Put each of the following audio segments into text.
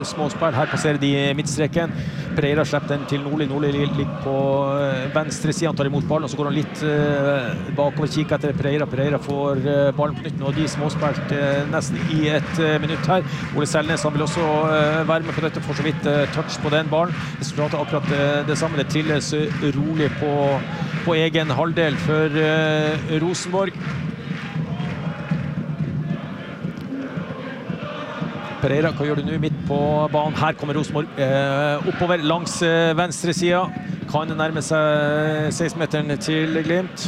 Småspill, her passerer de midtstreken. Pereira slipper den til Nordli. Nordli ligger på venstre siden, han tar imot ballen, og så går han litt bakover, kikker etter Pereira. Pereira får ballen på nytt, og de småspilt nesten i et minutt her. Ole Selnes, han vil også være med på dette, får så vidt touch på den ballen. Resultatet er akkurat det samme, det trilles rolig på egen halvdel for Rosenborg. Pereira, hva gjør du nå midt på banen? Her kommer Rosenborg oppover langs venstre siden. Kan nærme seg 16-meteren til Glimt.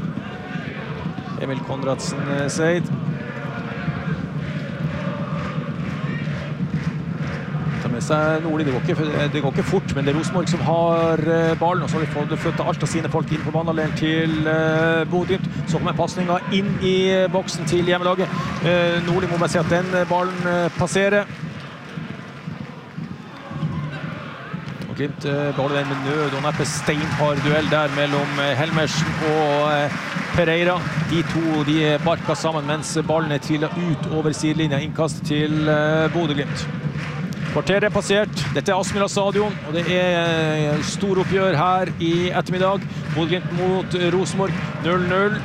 Emil Konradsen Seid. Tar med seg Nordli. Det går ikke fort, men det er Rosenborg som har ballen. Og så har vi fått flyttet alt av sine folk inn på banehalvdelen til Bodø. Så kommer passningen inn i boksen til hjemmelaget. Nordli må bare se at den ballen passerer. Og Glimt beholder den med nød og neppe steinhard duell der mellom Helmersen og Pereira. De to barker sammen mens ballen trillet ut over sidelinja. Innkast til Bodø Glimt. Kvarteret er passert. Dette er Aspmyra stadion, og det er stor oppgjør her i ettermiddag. Bodø Glimt mot Rosenborg 0-0.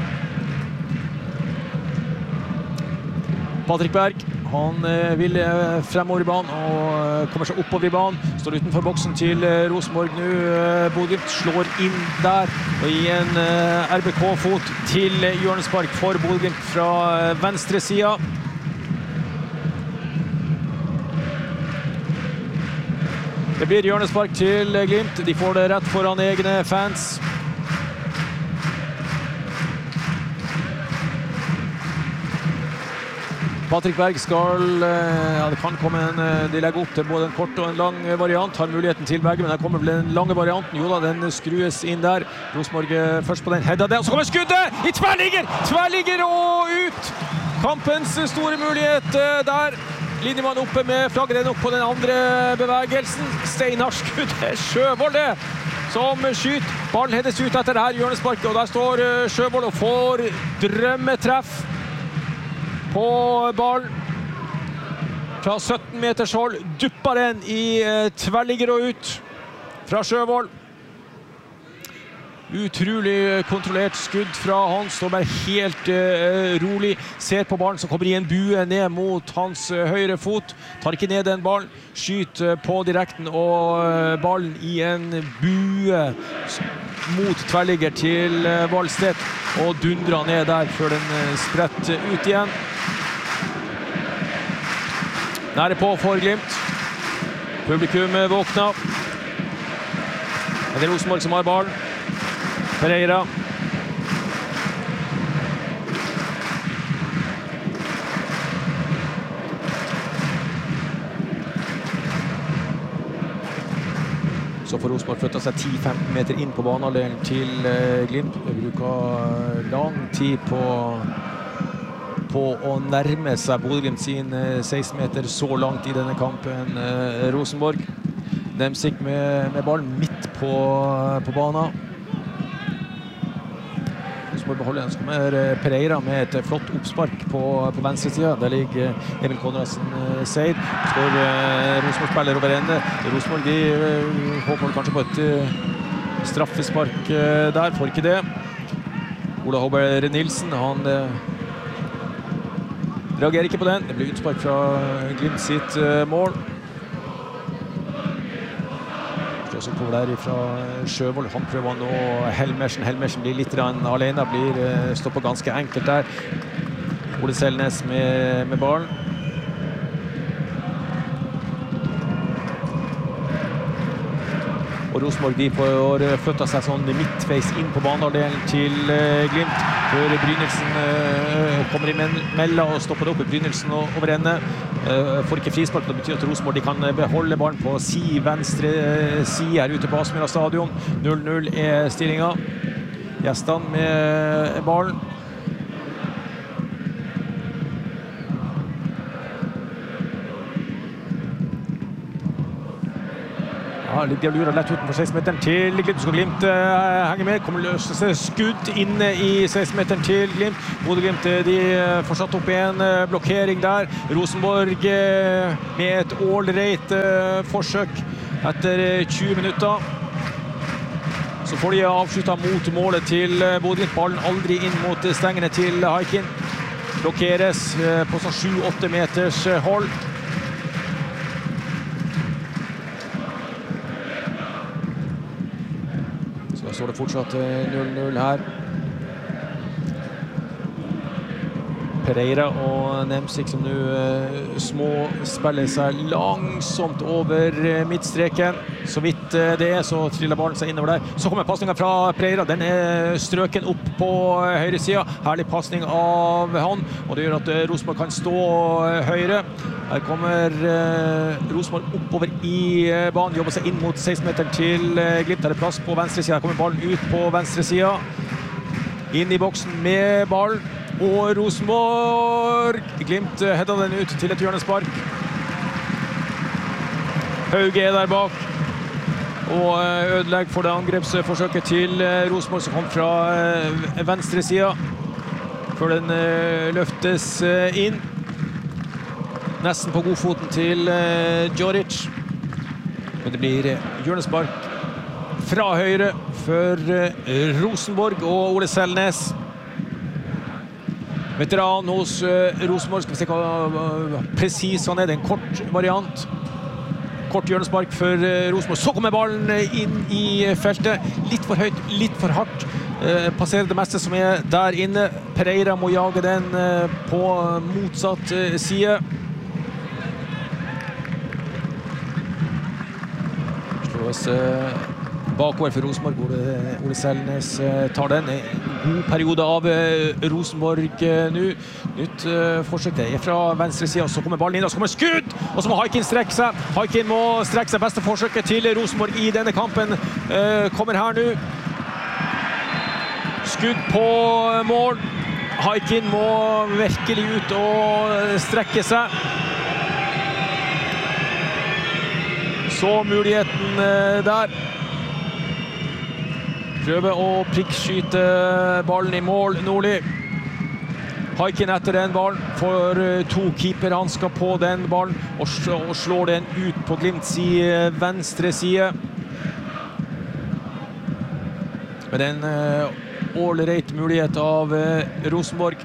Patrick Berg, han vil fremover i banen og kommer seg oppover i banen. Står utenfor boksen til Rosenborg nå. Bodø Glimt slår inn der, og i en RBK-fot til hjørnespark for Bodø Glimt fra venstre siden. Det blir hjørnespark til Glimt. De får det rett foran egne fans. Patrick Berg skal... Ja, det kan komme de legger opp til både en kort og en lang variant. Har muligheten til begge, men her kommer vel den lange varianten. Jo da, den skrues inn der. Rosenborg først på den. Hedda det, og så kommer skuddet! I tverrligger! Tverrligger og ut! Kampens store mulighet der. Linjemann oppe med flagget, det nok på den andre bevegelsen. Steinar skudd, Sjøvold det, som skyter. Ballen hedes ut etter det her hjørnesparket, og der står Sjøvold og får drømmetreff på ballen. Fra 17 meters hold, dupper den i tverrligger og ut fra Sjøvold. Utrolig kontrollert skudd fra han, står bare helt rolig, ser på ballen som kommer i en bue ned mot hans høyre fot, tar ikke ned den ballen, skyter på direkten og ballen i en bue mot tverrligger til Valstedt og dundrer ned der før den spretter ut igjen. Nære på for Glimt. Publikum våkna. Det er Rosenborg som har ballen. Pereira. Så får Rosenborg flyttet seg 10-15 meter inn på banehalvdelen til Glimt. Vi bruker lang tid på å nærme seg Bodø Glimt sin 16 meter så langt i denne kampen. Rosenborg. Demsik med ballen midt på banen. Rosenborg beholder den, så kommer Pereira med et flott oppspark på venstre siden. Der ligger Emil Konradsen Seid. Står Rosenborg-spiller over ende. Rosenborg, de håper kanskje på et straffespark der, får ikke det. Ola Håber Nilsen, han reagerer ikke på den. Det blir utspark fra Glimt sitt mål. Så kommer der fra Sjøvold. Han prøver nå Helmersen. Helmersen blir litt alene, blir stoppet ganske enkelt der. Ole Selnes med ballen. Og Rosenborg, de får flyttet seg sånn midtveis inn på banehalvdelen til Glimt. Før Brynildsen kommer i mellom og stopper opp i Brynildsen over ende. Får ikke frispark, det betyr at Rosenborg de kan beholde ballen på venstre side her ute på Aspmyra stadion. 0-0 er stillingen. Gjestene med ballen. Ja, ligger og lurer lett utenfor 16-meteren til Glimt. Skal Glimt henge med. Kommer løse skudd inne i 16-meteren til Glimt. Bodø-Glimt, de får satt opp en blokkering der. Rosenborg med et ålreit forsøk etter 20 minutter. Så får de avsluttet mot målet til Bodø-Glimt. Ballen aldri inn mot stengene til Haikin. Blokkeres på sånn 7-8 meters hold. Så står det fortsatt 0-0 her. Pereira og Nemsik som nå små spiller seg langsomt over midtstreken. Så vidt det så triller ballen seg innover der. Så kommer passningen fra Pereira. Den strøken opp på høyre siden. Herlig passning av han. Og det gjør at Rosenborg kan stå høyre. Her kommer Rosenborg oppover i banen. Jobber seg inn mot 16-meteren til Glimt. Her plass på venstre siden. Her kommer ballen ut på venstre siden. Inn i boksen med ballen. Og Rosenborg. Glimt header den ut til et hjørnespark. Hauge der bak. Og ødelegger for det angrepsforsøket til Rosenborg som kom fra venstre siden. Før den løftes inn. Nesten på godfoten til Djoric. Men det blir hjørnespark fra høyre for Rosenborg og Ole Selnes. Veteran hos Rosenborg, skal vi se hva precis han det en kort variant. Kort hjørnespark for Rosenborg. Så kommer ballen inn i feltet. Litt for høyt, litt for hardt. Passerer det meste som der inne. Pereira må jage den på motsatt side. Slås bakover for Rosenborg, hvor Ole Selnes tar den. En god periode av Rosenborg nå. Nytt forsøk, det fra venstre siden, så kommer ballen inn, og så kommer skudd! Og så må Haikin strekke seg. Haikin må strekke seg. Beste forsøket til Rosenborg i denne kampen kommer her nå. Skudd på mål. Haikin må virkelig ut og strekke seg. Så muligheten der. Prøver å prikkskyte ballen i mål, Nordli. Haikin etter den ballen, får to keeper, han skal på den ballen og slår den ut på Glimts venstre side. Med en ålreit mulighet av Rosenborg.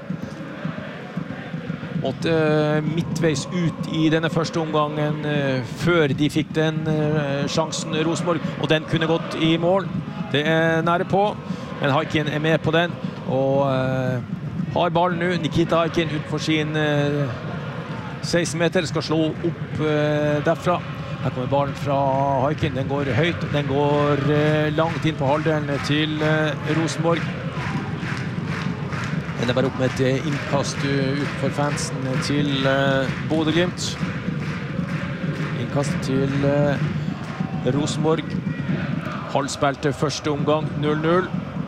Måtte midtveis ut i denne første omgangen før de fikk den sjansen Rosenborg, og den kunne gått i mål. Det nære på, men Haikin med på den, og har ballen nå. Nikita Haikin ut for sin 16 meter, skal slå opp derfra. Her kommer ballen fra Haikin, den går høyt, den går langt inn på halvdelen til Rosenborg. Den bare opp med et innkast ut for fansen til Bodø-Glimt. Innkast til Rosenborg. Halvspilte første omgang, 0-0.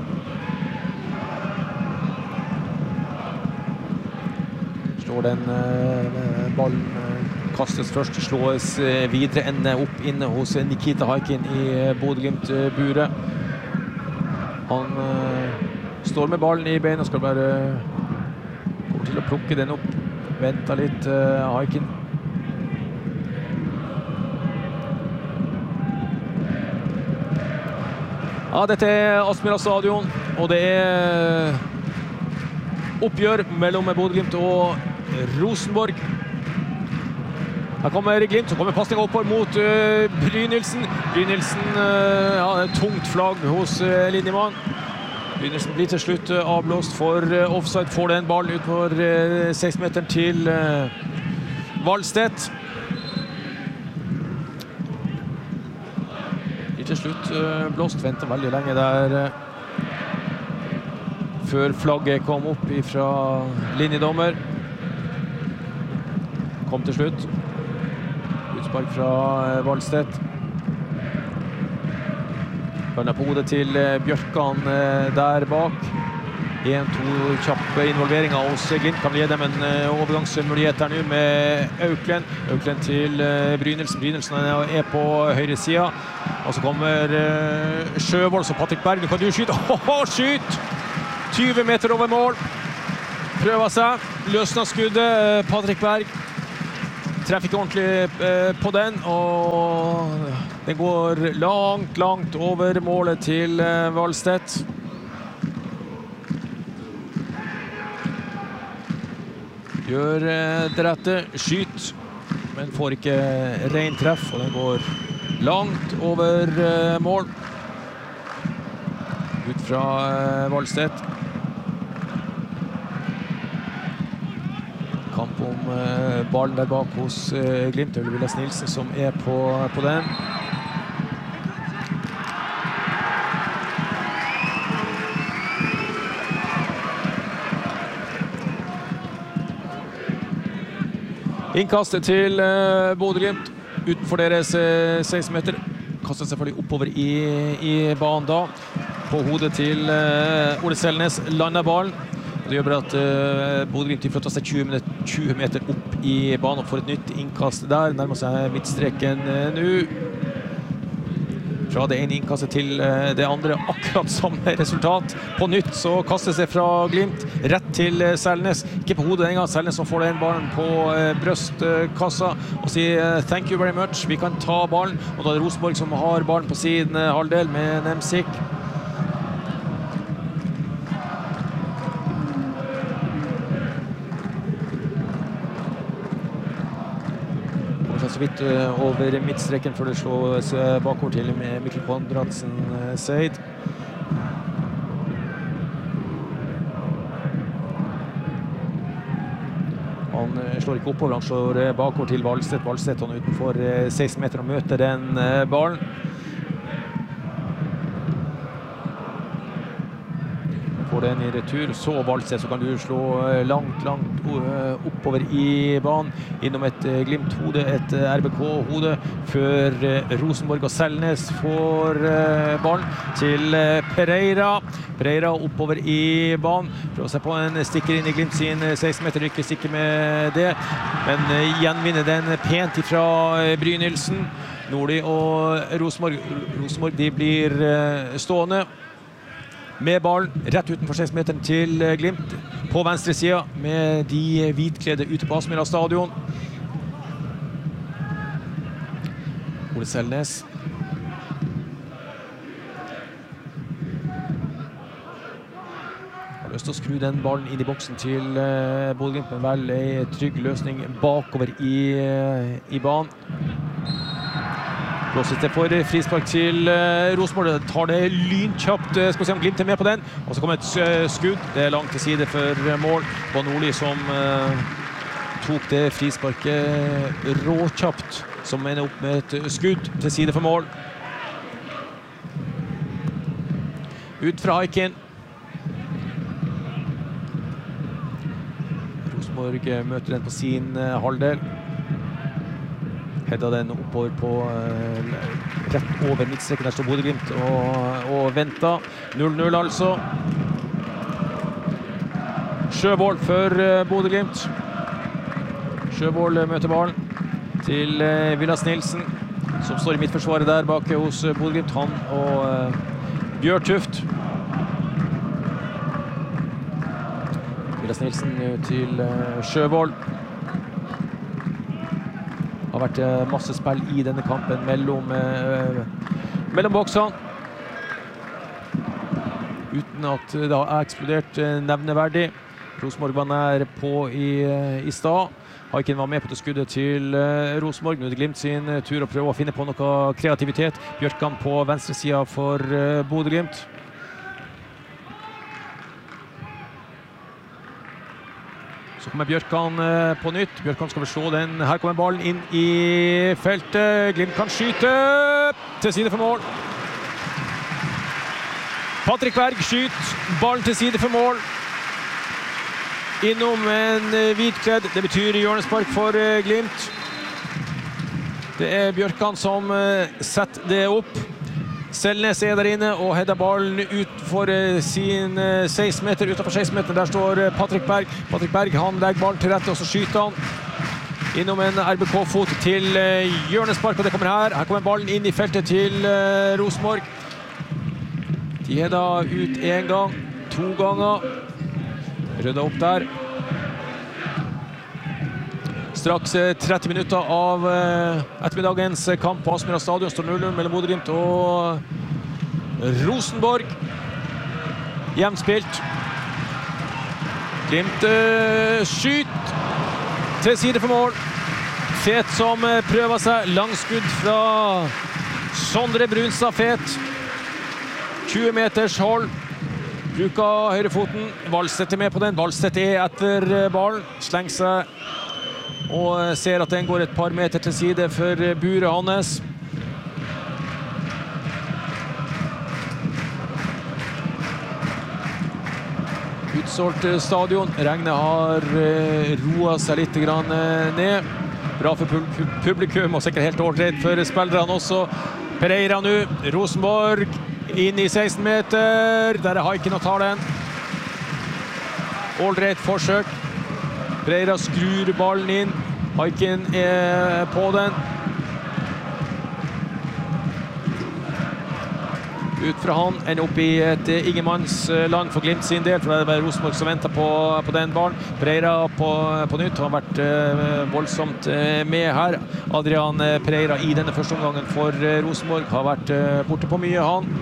Slår den ballen, kastes først, slås videre, ender opp inne hos Nikita Haikin i Bodø-Glimt-buret. Han står med ballen i beina og skal bare komme til å plukke den opp. Venter litt, Haikin. Ja, dette Aspmyra stadion, og det oppgjør mellom Bodø-Glimt og Rosenborg. Her kommer Glimt, så kommer passningen oppover mot Brynildsen. Brynildsen, ja, det tungt flagg hos linjemann. Brynildsen blir til slutt avblåst for offside, får den ballen ut for 16-meteren til Valstedt. Til slutt blåst, ventet veldig lenge der før flagget kom opp fra linjedommer. Kom til slutt. Utspark fra Valstedt. Ballen på hodet til Bjørkan der bak. 1-2 kjappe involveringer hos Glimt kan gi dem en overgangsmulighet der nå med Auklend. Auklend til Brynildsen. Brynildsen er på høyre siden. Og så kommer Sjøvold, så Patrick Berg. Nå kan du skyte. Skyt! 20 meter over mål. Prøver seg. Løsner skuddet. Patrick Berg treffer ikke ordentlig på den. Og den går langt over målet til Valstedt. Gjør det rette, skyt, men får ikke ren treff, og den går langt over mål. Ut fra Valstedt. Kamp om ballen der bak hos Glimt. Det er Vilas Nilsen som er på den. Innkastet til Bodø/Glimt utenfor deres 16 meter. Kastet selvfølgelig oppover i banen da. På hodet til Ole Selnes lander ballen. Det gjør bare at Bodø/Glimt flytter seg 20 meter opp i banen og får et nytt innkast der. Nærmer seg midtstreken nå. Fra det ene innkastet til det andre, akkurat samme resultat. På nytt så kastes det fra Glimt rett til Selnes. Ikke på hodet en gang, Selnes som får den ballen på brøstkassa og sier thank you very much, vi kan ta ballen. Og da er det Rosenborg som har ballen på sin halvdel med Nemsik. Så vidt over midtstreken før det slås bakover til Mikkel Konradsen Seid. Han slår ikke oppover, han slår bakover til Valstedt. Valstedt han er utenfor 16 meter og møter den ballen. Får den i retur, så Valstedt, så kan du slå langt oppover i banen, innom et Glimt-hode, et RBK-hode, før Rosenborg og Selnes får ballen til Pereira. Pereira oppover i banen, prøver å se på en stikker inn i Glimt sin 16 meter, ikke sikker med det, men gjenvinner den pent ifra Brynildsen. Nordli og Rosenborg, de blir stående med ballen rett utenfor 16 meteren til Glimt på venstre siden med de hvitkledde ute på Aspmyra stadion. Ole Selnes. Har lyst til å skru den ballen inn i boksen til Bodø/Glimt, men vel en trygg løsning bakover i banen. Blåses det for frispark til Rosenborg. Tar det lynkjapt. Skal vi se om Glimt er med på den. Og så kommer et skudd. Det er langt til side for mål. Det var Nordli som tok det frisparket råkjapt, som ender opp med et skudd til side for mål. Ut fra Aikin. Rosenborg møter den på sin halvdel. Hedda den oppover på rett over midtstreken. Der står Bodø/Glimt og venter. 0-0 altså. Sjøvold for Bodø/Glimt. Sjøvold møter ballen til Vilas Nilsen, som står i midtforsvaret der bak hos Bodø/Glimt. Han og Bjørtuft. Vilas Nilsen til Sjøvold. Har vært masse spill i denne kampen mellom boksene. Uten at det har eksplodert nevneverdig. Rosenborg var nær på i stad. Aikin var med på det skuddet til Rosenborg. Nå er det Glimt sin tur å prøve å finne på noe kreativitet. Bjørkan på venstre siden for Bodø/Glimt. Så kommer Bjørkan på nytt. Bjørkan skal vel slå den. Her kommer ballen inn i feltet. Glimt kan skyte til side for mål. Patrick Berg skyter ballen til side for mål. Innom en hvitkledd. Det betyr hjørnespark for Glimt. Det er Bjørkan som setter det opp. Selnes der inne og header ballen ut for sin 16 meter, utenfor 16 meter. Der står Patrick Berg. Patrick Berg, han legger ballen til rette, og så skyter han innom en RBK-fot til hjørnespark, og det kommer her. Her kommer ballen inn i feltet til Rosenborg. De header ut en gang, 2 ganger. Rydder opp der. Straks 30 minutter av ettermiddagens kamp på Aspmyra stadion. Står 0-0 mellom Bodø/Glimt og Rosenborg. Jevnspilt. Glimt skyt. Til side for mål. Fet som prøver seg. Langskudd fra Sondre Brunstad Fet. 20 meters hold. Bruker høyrefoten. Valstedt med på den. Valstedt etter ballen. Slenger seg og ser at den går et par meter til side for buret hans. Utsolgt stadion. Regnet har roet seg litt ned. Bra for publikum, og sikkert helt ålreit for spillerne også. Pereira nå. Rosenborg inn i 16 meter. Der Haiken og tar den. Ålreit forsøk. Pereira skrur ballen inn. Haiken på den. Ut fra han, ender opp i et ingenmannsland for Glimt sin del, for det er bare Rosenborg som venter på den ballen. Pereira på nytt, har vært voldsomt med her. Adrian Pereira i denne første omgangen for Rosenborg har vært borte på mye, han.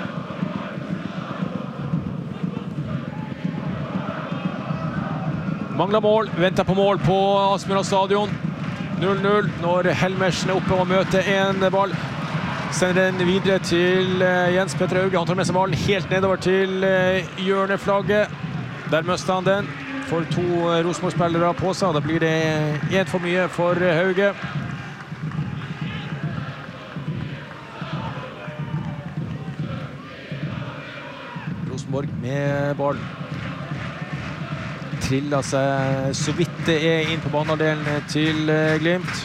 Mangler mål, venter på mål på Aspmyra stadion. 0-0 når Helmersen oppe og møter en ball. Sender den videre til Jens Petter Hauge. Han tar med seg ballen helt nedover til hjørneflagget. Der møster han den. Får 2 Rosenborg-spillere på seg. Da blir det 1 for mye for Hauge. Rosenborg med ballen. Triller seg så vidt det inn på banehalvdelen til Glimt.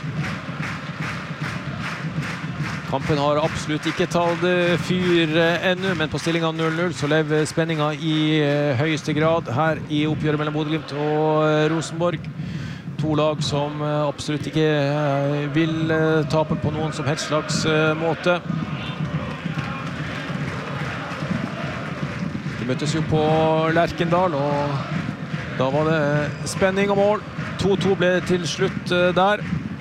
Kampen har absolutt ikke tatt fyr ennå, men på stillingen 0-0 så lever spenningen i høyeste grad her i oppgjøret mellom Bodø/Glimt og Rosenborg. 2 lag som absolutt ikke vil tape på noen som helst slags måte. De møttes jo på Lerkendal, og da var det spenning og mål. 2-2 ble til slutt der.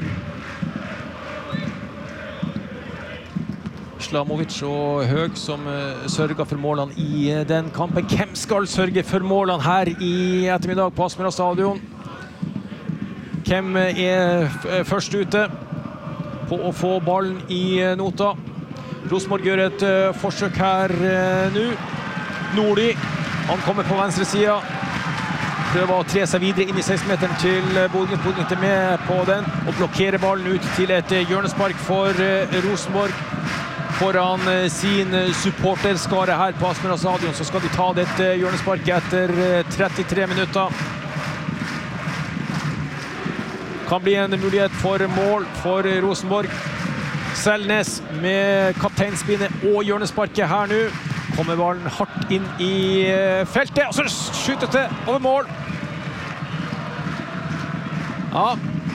Slamovic og Høg som sørger for målene i den kampen. Hvem skal sørge for målene her i ettermiddag på Aspmyra stadion? Hvem først ute på å få ballen i nota? Rosenborg gjør et forsøk her nå. Nordli, han kommer på venstre siden. Prøver å tre seg videre inn i 16-meteren til Bodø/Glimt. Bodø/Glimt med på den og blokkerer ballen ut til et hjørnespark for Rosenborg. Foran sin supporterskare her på Aspmyra stadion så skal de ta dette hjørnesparket etter 33 minutter. Kan bli en mulighet for mål for Rosenborg. Selnes med kapteinspinnet og hjørnesparket her nå. Kommer ballen hardt inn i feltet, og så skyter det over mål. Ja,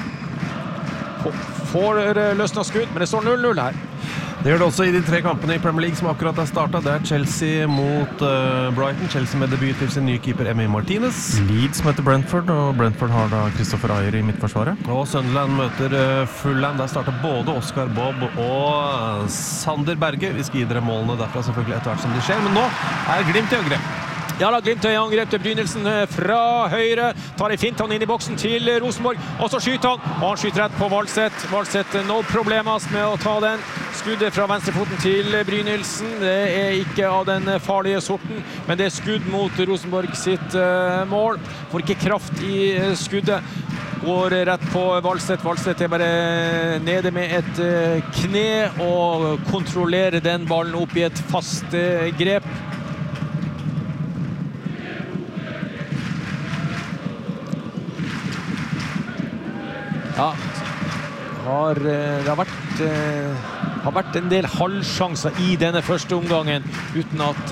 får løsnet skudd, men det står 0-0 her. Det gjør det også i de 3 kampene i Premier League som akkurat har startet. Det er Chelsea mot Brighton. Chelsea med debut til sin nye keeper Emi Martinez. Leeds møter Brentford, og Brentford har da Christopher Ayer i midtforsvaret. Og Sunderland møter Fulham. Der starter både Oscar Bob og Sander Berge. Vi skal gi dere målene derfra selvfølgelig etter hvert som det skjer. Men nå er Glimt i angrep. Ja, da Glimt i angrep til Brynildsen fra høyre. Tar en fint han inn i boksen til Rosenborg. Og så skyter han. Og han skyter rett på Valstedt. Valstedt no problemas med å ta den. Skuddet fra venstrefoten til Brynildsen. Det er ikke av den farlige sorten, men det er skudd mot Rosenborg sitt mål. Får ikke kraft i skuddet. Går rett på Valstedt. Valstedt er bare nede med et kne og kontrollerer den ballen opp i et fast grep. Ja, Det har vært en del halvsjanser i denne første omgangen, uten at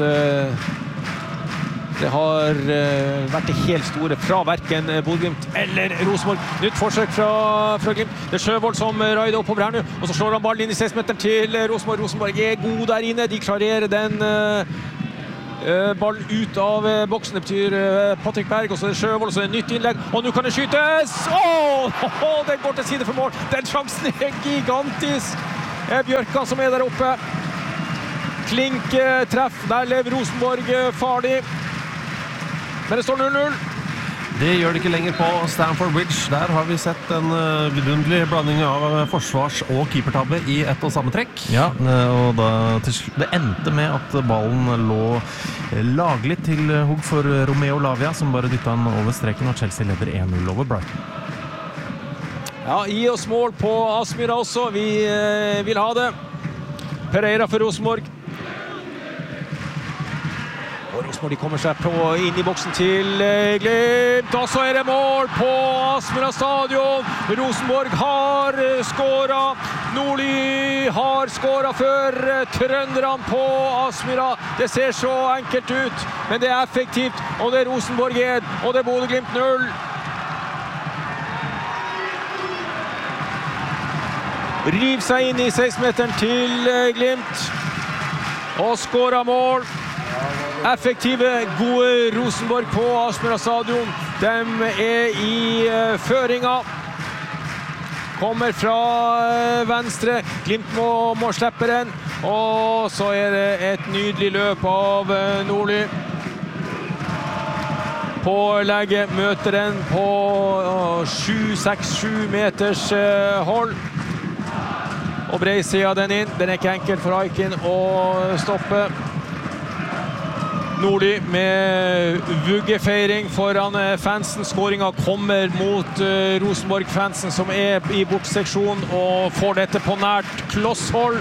det har vært det helt store fra hverken Bodø/Glimt eller Rosenborg. Nytt forsøk fra Glimt. Det er Sjøvold som raider oppover her nå, og så slår han ballen inn i 16-meteren til Rosenborg. Rosenborg er god der inne, de klarerer den ballen ut av boksen. Det betyr Patrick Berg, og så er det Sjøvold, og så er det nytt innlegg, og nå kan det skytes! Den går til side for mål. Den sjansen er gigantisk. Bjørkan som er der oppe. Klink treff, der lever Rosenborg farlig. Men det står 0-0. Det gjør det ikke lenger på Stamford Bridge. Der har vi sett en vidunderlig blanding av forsvars- og keepertabbe i ett og samme trekk. Ja, og det endte med at ballen lå laglig til hugg for Romeo Lavia, som bare dyttet den over streken, og Chelsea leder 1-0 over Brighton. Ja, gi oss mål på Aspmyra også. Vi vil ha det. Pereira for Rosenborg. Og Rosenborg de kommer seg inn i boksen til Glimt, og så er det mål på Aspmyra stadion. Rosenborg har skåret. Nordli har skåret før trønderne på Aspmyra. Det ser så enkelt ut, men det er effektivt, og det er Rosenborg 1, og det er Bodø/Glimt 0. Riv seg inn i 16-meteren til Glimt, og skåret mål. Effektive, gode Rosenborg på Aspmyra stadion. De er i føringa. Kommer fra venstre. Glimt må slippe den. Og så er det et nydelig løp av Nordli. På legget møter den på 6-7 meters hold. Og breisida den inn. Den er ikke enkel for Aikin å stoppe. Nordli med vuggefeiring foran fansen. Skåringen kommer mot Rosenborg-fansen som er i bortseksjonen og får dette på nært klosshold.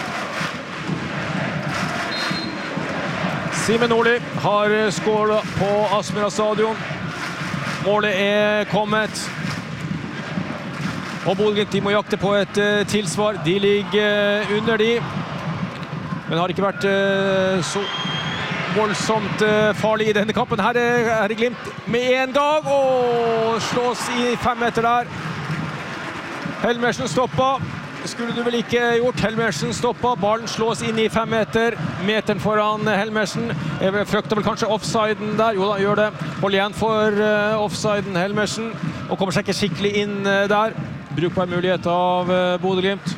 Simen Nordli har skåret på Aspmyra stadion. Målet er kommet. Og Bodø/Glimt de må jakte på et tilsvar. De ligger under de, men har ikke vært så voldsomt farlig i denne kampen. Her er Glimt med en gang, og slås i 5 meter der. Helmersen stoppa. Skulle du vel ikke gjort. Helmersen stoppa. Ballen slås inn i 5 meter. Meteren foran Helmersen. Jeg frykter vel kanskje offsiden der. Jo da, gjør det. Hold igjen for offsiden Helmersen, og kommer seg ikke skikkelig inn der. Brukbar mulighet av Bodø/Glimt.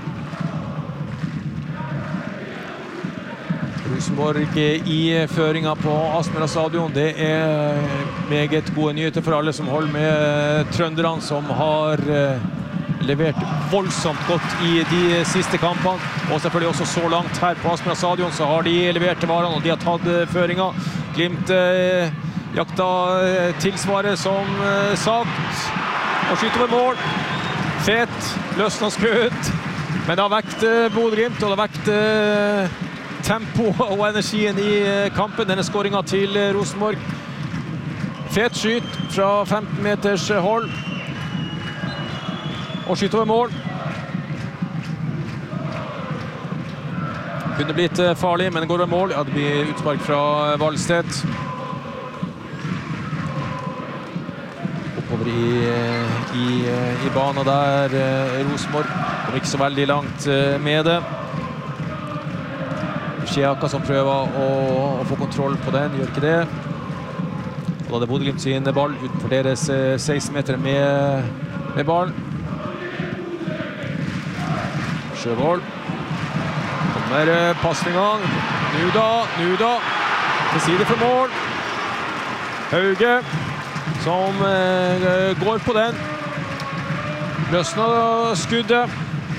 Rosenborg i føringa på Aspmyra stadion. Det er meget gode nyheter for alle som holder med trønderne, som har levert voldsomt godt i de siste kampene. Og selvfølgelig også så langt her på Aspmyra stadion så har de levert til varene, og de har tatt føringa. Glimt jakta tilsvaret som sagt, og skyter over mål. Fet, løsnet skudd, men det har vekt Bodø/Glimt, og det har vekt tempo og energien i kampen. Denne skåringen til Rosenborg. Fet skyt fra 15 meters hold. Og skyt over mål. Kunne blitt farlig, men det går over mål. Ja, det blir utspark fra Valstedt. Oppover i banen der. Rosenborg kommer ikke så veldig langt med det. Schiaka som prøver å få kontroll på den, gjør ikke det. Og da er det Bodø/Glimt sin ball utenfor deres 16 meter med ballen. Sjøvold. Kommer passningen. Nuda. Til side for mål. Hauge som går på den. Løsner skuddet.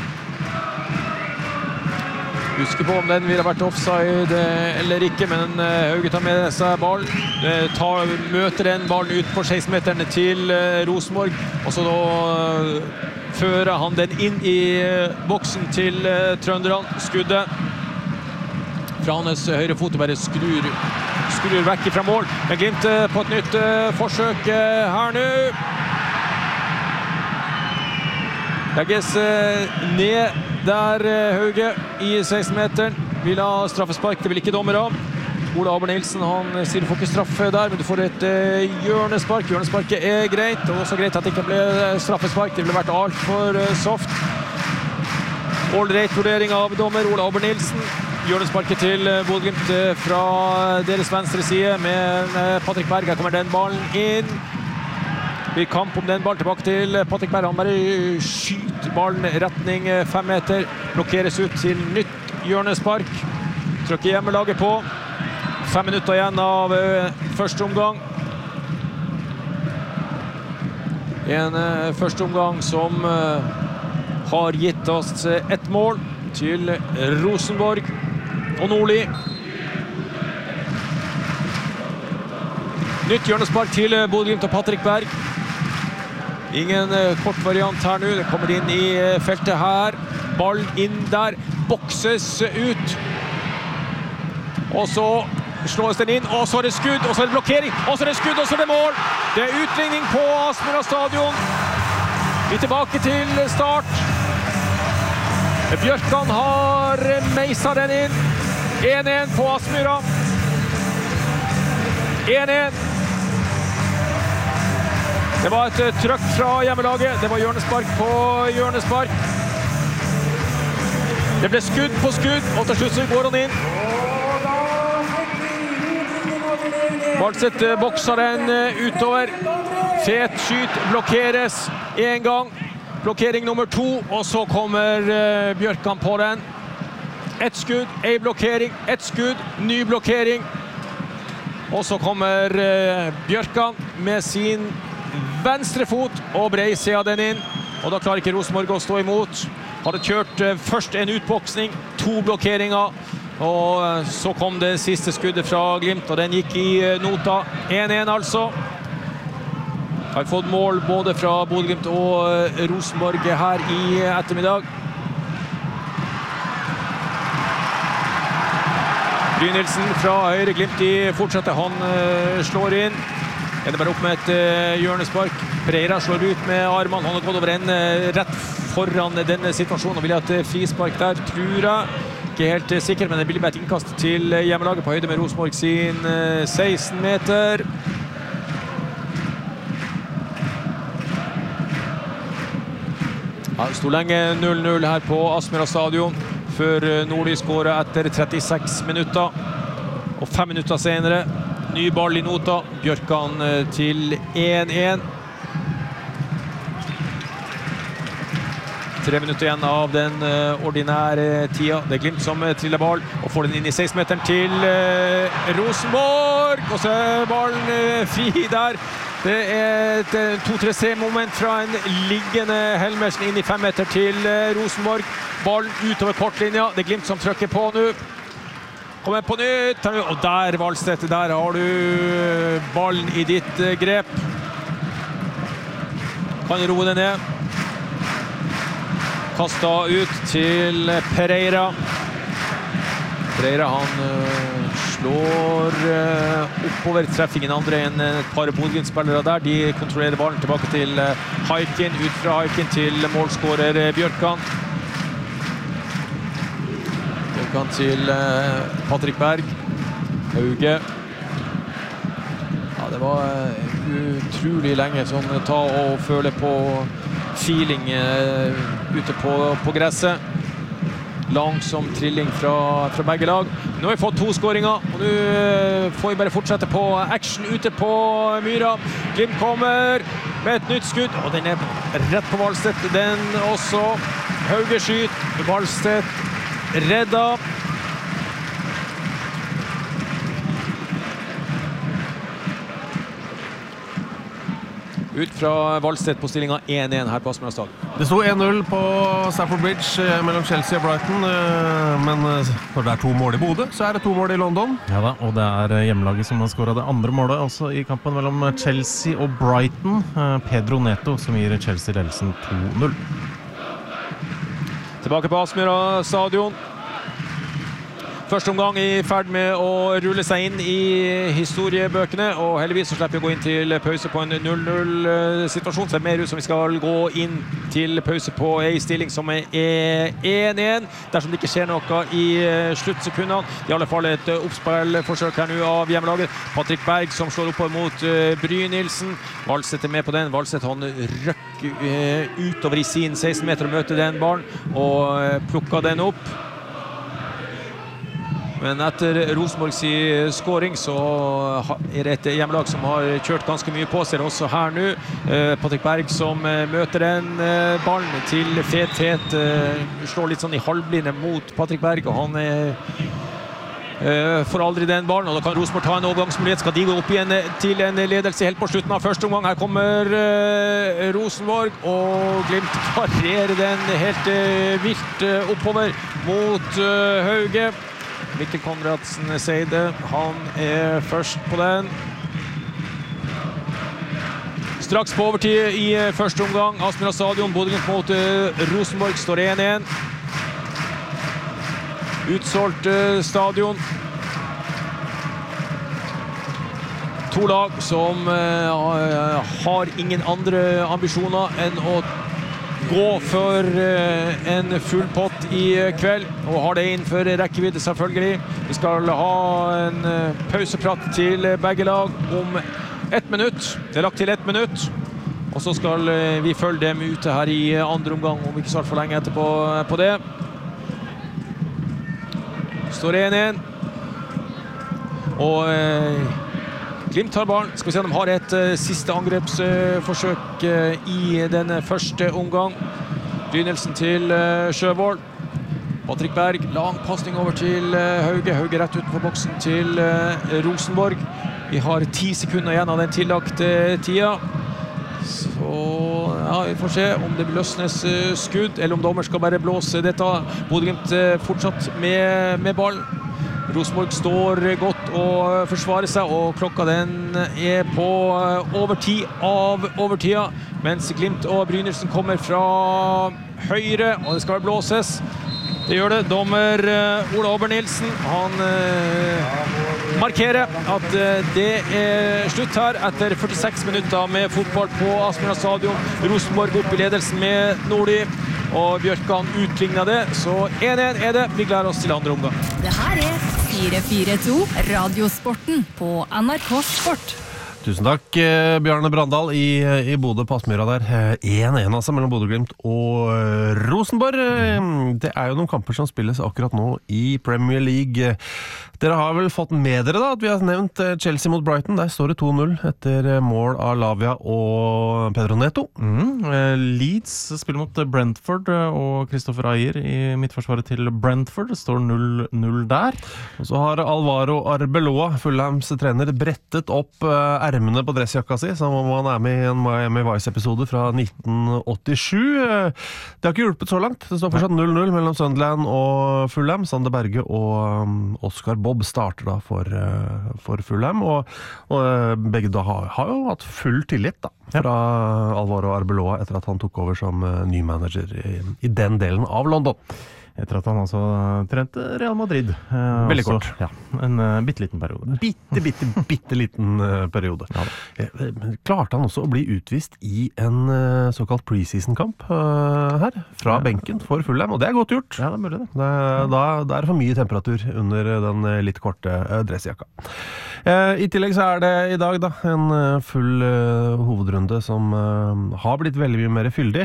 Husker på om den ville vært offside eller ikke, men Hauge tar med seg ballen. Møter den ballen ut på 16-meterne til Rosenborg, og så da fører han den inn i boksen til trønderne. Skuddet fra hans høyre fot bare skrur vekk fra mål. Men Glimt på et nytt forsøk her nå. Legges ned der Hauge I 16-meteren. Vil ha straffespark, det vil ikke dommer av. Ola Aber-Nielsen, han sier du får ikke straffe der, men du får et hjørnespark. Hjørnesparket greit, og også greit at det ikke ble straffespark. Det ville vært alt for soft. All-rate vurdering av dommer Ola Aber-Nielsen. Hjørnesparket til Bodø/Glimt fra deres venstre side med Patrick Berg. Her kommer den ballen inn. Vi kamp om den ballen tilbake til Patrick Berg. Han bare skyter ballen retning 5 meter. Blokkeres ut til nytt hjørnespark. Trykker hjemmelaget på. 5 minutter igjen av første omgang. En første omgang som har gitt oss ett mål til Rosenborg og Nordli. Nytt hjørnespark til Bodø/Glimt og Patrick Berg. Ingen kort variant her nå. Det kommer inn I feltet her. Ballen inn der. Bokses ut. Og så slås den inn. Og så det skudd. Og så det blokkering. Og så det skudd. Og så det mål. Det utligning på Aspmyra stadion. Vi tilbake til start. Bjørkan har meisa den inn. 1-1 på Aspmyra. 1-1. Det var et trøkk fra hjemmelaget. Det var hjørnespark på hjørnespark. Det ble skudd på skudd, og til slutt så går han inn. Balseth bokser den utover. Fet skyt, blokkeres en gang. Blokkering nummer 2, og så kommer Bjørkan på den. Et skudd, en blokkering, et skudd, ny blokkering. Og så kommer Bjørkan med sin venstre fot og breiser den inn. Og da klarer ikke Rosenborg å stå imot. Hadde kjørt først en utboksning, 2 blokkeringer. Og så kom det siste skuddet fra Glimt, og den gikk I nota. 1-1 altså. Har fått mål både fra Bodø/Glimt og Rosenborg her I ettermiddag. Brynildsen fra høyre, Glimt fortsetter. Han slår inn. Det bare opp med et hjørnespark. Pereira slår ut med armene. Han har gått over en rett foran denne situasjonen. Og vil ha et frispark der, tror jeg. Ikke helt sikker, men det blir bare et innkast til hjemmelaget på høyde med Rosenborg sin 16 meter. Ja, det sto lenge 0-0 her på Aspmyra stadion før Nordli skåret etter 36 minutter. Og 5 minutter senere ny ball I nota. Bjørkan til 1-1. 3 minutter igjen av den ordinære tida. Det Glimt som triller ball og får den inn I 16-meteren til Rosenborg. Og så ballen fri der. Det et 2-3-moment fra en liggende Helmersen inn I 5 meter til Rosenborg. Ballen utover kortlinja. Det Glimt som trykker på nå. Kommer på nytt. Og der, Valstedt, der har du ballen I ditt grep. Kan roe det ned. Kastet ut til Pereira. Pereira, han slår oppover, treffer ingen andre enn et par Bodø/Glimt-spillere der. De kontrollerer ballen tilbake til Haikin, ut fra Haikin til målskårer Bjørkan. Bjørkan til Patrick Berg. Hauge. Ja, det var utrolig lenge sånn ta og føle på feeling ute på gresset. Langsom trilling fra begge lag. Nå har vi fått 2 skåringer, og nå får vi bare fortsette på action ute på Myra. Glimt kommer med et nytt skudd, og den rett på Valstedt. Den også. Hauge skyt. Valstedt redda. Ut fra Valstedt på stillingen 1-1 her på Aspmyra stadion. Det sto 1-0 på Stamford Bridge mellom Chelsea og Brighton, men når det 2 mål I Bodø, så det 2 mål I London. Ja da, og det hjemmelaget som har skåret det andre målet også I kampen mellom Chelsea og Brighton. Pedro Neto som gir Chelsea ledelsen 2-0. Tilbake på Aspmyra stadion. Første omgang I ferd med å rulle seg inn I historiebøkene, og heldigvis så slipper vi å gå inn til pause på en 0-0-situasjon. Så det mer ut som vi skal gå inn til pause på en stilling som 1-1, dersom det ikke skjer noe I sluttsekundene. I alle fall et oppspillforsøk her nå av hjemmelaget. Patrick Berg som slår oppover mot Brynildsen. Valseth med på den. Valseth han røkk utover I sin 16 meter og møter den ballen, og plukker den opp. Men etter Rosenborgs scoring så det et hjemmelag som har kjørt ganske mye på seg også her nå. Patrick Berg som møter den ballen til Fet, slår litt sånn I halvblinde mot Patrick Berg, og han får aldri den ballen, og da kan Rosenborg ta en overgangsmulighet. Skal de gå opp igjen til en ledelse helt på slutten av første omgang. Her kommer Rosenborg, og Glimt parerer den helt vilt oppover mot Hauge. Mikkel Konradsen Seide, han først på den. Straks på overtid I første omgang. Aspmyra stadion, Bodø/Glimt mot Rosenborg, står 1-1. Utsolgt stadion. To lag som har ingen andre ambisjoner enn å gå for en full pott I kveld, og har det innenfor rekkevidde selvfølgelig. Vi skal ha en pauseprat til begge lag om 1 minutt. Det lagt til 1 minutt, og så skal vi følge dem ute her I andre omgang, om ikke så for lenge etterpå på det. Står 1-1, og Glimt tar ballen. Skal vi se om de har et siste angrepsforsøk I den første omgang. Brynildsen til Sjøvold. Patrick Berg, lang passning over til Hauge. Hauge rett utenfor boksen til Rosenborg. Vi har 10 sekunder igjen av den tillagte tida. Så ja, vi får se om det løsnes skudd, eller om dommer skal bare blåse dette. Bodø/Glimt fortsatt med ballen. Rosenborg står godt og forsvarer seg, og klokka den på overtid av overtida, mens Glimt og Brynildsen kommer fra høyre, og det skal blåses. Det gjør det. Dommer Ola Ober-Nilsen, han markerer at det slutt her etter 46 minutter med fotball på Aspmyra stadion. Rosenborg opp I ledelsen med Nordli, og Bjørkan utlignet det, så 1-1 det. Vi gleder oss til andre omgang. Det her 442 Radiosporten på NRK Sport. Tusen takk, Bjarne Brandal I Bodø på Aspmyra der. 1-1 altså mellom Bodø/Glimt og Rosenborg. Det jo noen kamper som spilles akkurat nå I Premier League. Dere har vel fått med dere da at vi har nevnt Chelsea mot Brighton. Der står det 2-0 etter mål av Lavia og Pedro Neto. Leeds spiller mot Brentford, og Kristoffer Ayer I midtforsvaret til Brentford. Det står 0-0 der. Og så har Alvaro Arbeloa, Fulhams trener, brettet opp ermene på dressjakka si, som om han med I en Miami Vice-episode fra 1987. Det har ikke hjulpet så langt. Det står fortsatt 0-0 mellom Sunderland og Fulham. Sander Berge og Oscar Bob starter da for Fulham, og begge da har jo hatt full tillit da, fra Alvaro Arbeloa etter at han tok over som ny manager I den delen av London. Etter at han altså trente Real Madrid. Veldig kort. Ja, en bitteliten periode. Bitteliten periode. Ja, klarte han også å bli utvist I en såkalt preseason-kamp her, fra benken for Fulham, og det godt gjort. Ja, det mulig det. Da det for mye temperatur under den litt korte dressjakka. I tillegg så det I dag da en full hovedrunde som har blitt veldig mye mer fyldig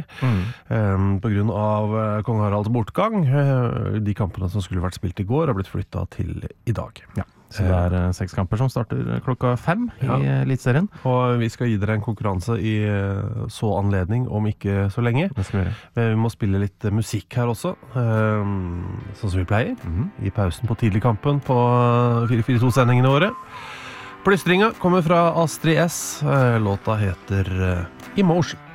på grunn av Kong Haralds bortgang. De kampene som skulle vært spilt I går har blitt flyttet til I dag. Ja, så det 6 kamper som starter klokka 5 I Elitserien. Og vi skal gi dere en konkurranse I så anledning om ikke så lenge. Det skal vi gjøre. Vi må spille litt musikk her også, sånn som vi pleier, I pausen på tidligkampen på 442-sendingene våre. Plystringa kommer fra Astrid S. Låta heter Emotion.